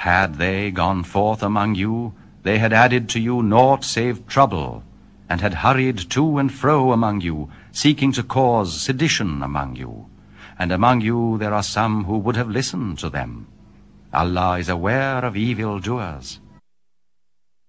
Had they gone forth among you, they had added to you naught save trouble, and had hurried to and fro among you, seeking to cause sedition among you. And among you there are some who would have listened to them. Allah is aware of evildoers.